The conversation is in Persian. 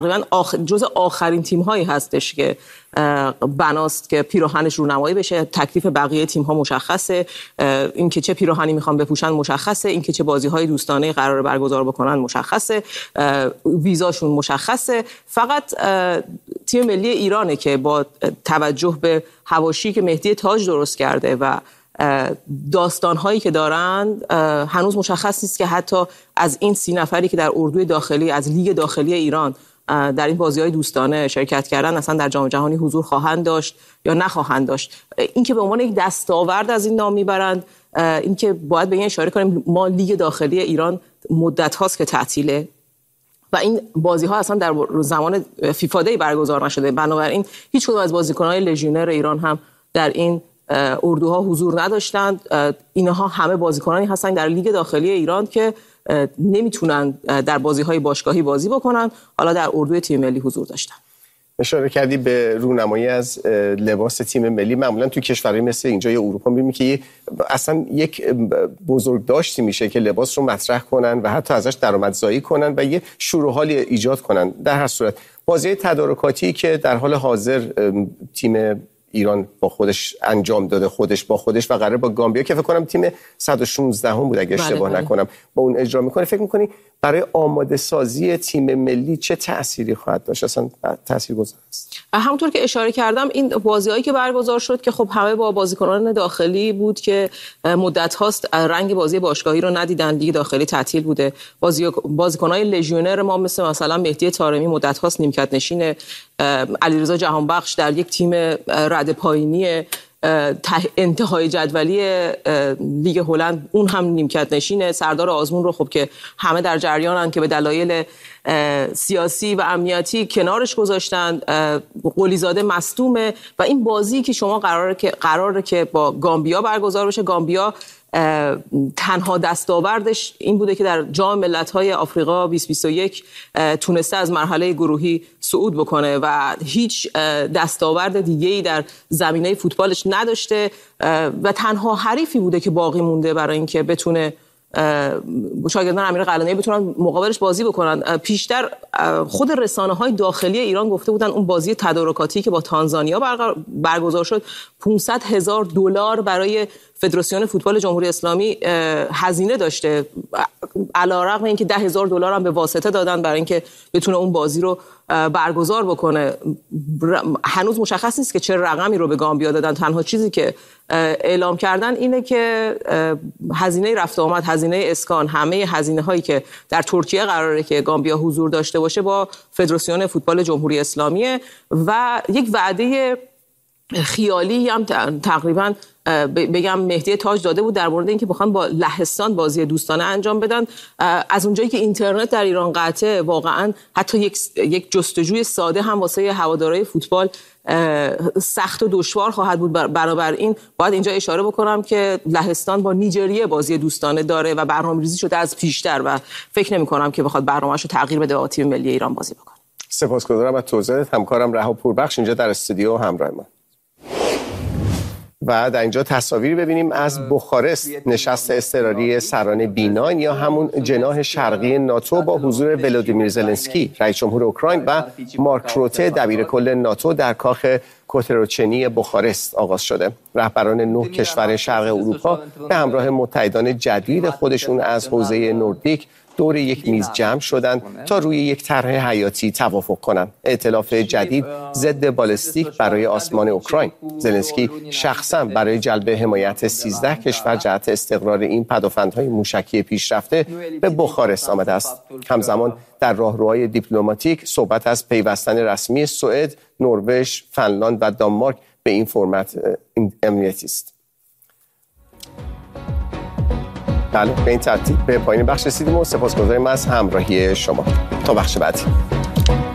جز آخرین تیم‌هایی هستش که بناست که پیراهنش رونمایی بشه. تکلیف بقیه تیم‌ها مشخصه، اینکه چه پیراهنی میخوان بپوشن مشخصه، اینکه چه بازی‌های دوستانه قرار برگزار بکنن مشخصه، ویزاشون مشخصه. فقط تیم ملی ایرانه که با توجه به حواشی که مهدی تاج درست کرده و داستان‌هایی که دارند هنوز مشخص نیست که حتی از این 30 نفری که در اردوی داخلی از لیگ داخلی ایران در این بازی‌های دوستانه شرکت کردن اصلا در جام جهانی حضور خواهند داشت یا نخواهند داشت. این که به عنوان یک دستاورد از این نام میبرند، این که باید به این اشاره کنیم ما لیگ داخلی ایران مدت هاست که تعطیله و این بازی‌ها اصلا در زمان فیفا دی برگزار نشده. بنابراین هیچ کدوم از بازیکن‌های لژیونر ایران هم در این اردوها حضور نداشتند. اینها همه بازیکنانی هستند در لیگ داخلی ایران که نمیتونن در بازی‌های باشگاهی بازی بکنن، حالا در اردوی تیم ملی حضور داشتن. اشاره کردی به رونمایی از لباس تیم ملی. معمولا تو کشورهای مثل اینجا یا اروپا می‌بینیم که اصلا یک بزرگداشتی میشه که لباس رو مطرح کنن و حتی ازش درآمدزایی کنن و یه شور و حالی ایجاد کنن. در هر صورت بازی تدارکاتی که در حال حاضر تیم ایران با خودش انجام داده، خودش با خودش و قراره با گامبیا که فکر کنم تیم 116 هم بود اگه اشتباه نکنم با اون اجرا میکنه، فکر میکنی برای آماده سازی تیم ملی چه تأثیری خواهد داشت؟ اصلا تاثیرگذار است؟ همونطور که اشاره کردم این بازی‌هایی که برگزار شد که خب همه با بازیکنان داخلی بود که مدت هاست رنگ بازی باشگاهی رو ندیدن، لیگ داخلی تعطیل بوده. بازیکن‌های لژیونر ما مثلا مهدی طارمی مدت هاست نیمکت نشین، علیرضا جهانبخش در یک تیم رده پایینی انتهای جدولی لیگ هلند اون هم نیمکت نشینه. سردار آزمون رو خب که همه در جریانن که به دلایل سیاسی و امنیتی کنارش گذاشتن. قلیزاده مصدومه و این بازی که شما قراره که با گامبیا برگزار بشه، گامبیا تنها دستاوردش این بوده که در جام ملت‌های آفریقا 2021 تونسته از مرحله گروهی صعود بکنه و هیچ دستاورد دیگه‌ای در زمینه فوتبالش نداشته و تنها حریفی بوده که باقی مونده برای اینکه بتونه شاگردان امیر قلعه‌نویی بتونن مقابلش بازی بکنن. پیشتر خود رسانه‌های داخلی ایران گفته بودن اون بازی تدارکاتی که با تانزانیا برگزار شد $500,000 برای فدراسیون فوتبال جمهوری اسلامی هزینه داشته، علیرغم اینکه $10,000 هم به واسطه دادن برای اینکه بتونه اون بازی رو برگزار بکنه. هنوز مشخص نیست که چه رقمی رو به گامبیا دادن. تنها چیزی که اعلام کردن اینه که هزینه رفت و آمد، هزینه اسکان، همه هزینه هایی که در ترکیه قراره که گامبیا حضور داشته باشه با فدراسیون فوتبال جمهوری اسلامی و یک وعده خیالی هم تقریبا بگم مهدی تاج داده بود در مورد اینکه بخوان با لهستان بازی دوستانه انجام بدن. از اونجایی که اینترنت در ایران قطعه، واقعا حتی یک جستجوی ساده هم واسه هوادارهای فوتبال سخت و دشوار خواهد بود. بنابراین باید اینجا اشاره بکنم که لهستان با نیجریه بازی دوستانه داره و برنامه‌ریزی شده از پیشتر و فکر نمی‌کنم که بخواد برنامه‌اشو تغییر بده و تیم ملی ایران بازی بکنه. سپاسگزارم از توضیحات. همکارم رها پوربخش اینجا در استودیو همراه ما. و در اینجا تصاویری ببینیم از بخارست، نشست اضطراری سران بی9 یا همون جناح شرقی ناتو با حضور ولودیمیر زلنسکی رئیس جمهور اوکراین و مارک روته دبیرکل ناتو در کاخ کوتروچنی بخارست آغاز شده. رهبران 9 کشور شرق اروپا به همراه متحدان جدید خودشون از حوزه نوردیک دور یک میز جمع شدند تا روی یک طرح حیاتی توافق کنند. ائتلاف جدید ضد بالستیک برای آسمان اوکراین. زلنسکی شخصا برای جلب حمایت 13 کشور جهت استقرار این پدافندهای موشکی پیشرفته به بخارست آمده است. همزمان در راهروهای دیپلماتیک صحبت از پیوستن رسمی سوئد، نروژ، فنلاند و دانمارک به این فرمت امنیتی است. بله، به این ترتیب به پایین بخش رسیدیم و سپاسگزاریم از همراهی شما. تا بخش بعدی.